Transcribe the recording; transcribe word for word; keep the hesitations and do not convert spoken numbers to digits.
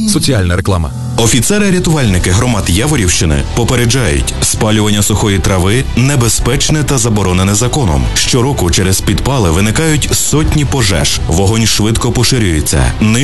Соціальна реклама. Офіцери-рятувальники громад Яворівщини попереджають, спалювання сухої трави небезпечне та заборонене законом. Щороку через підпали виникають сотні пожеж, вогонь швидко поширюється.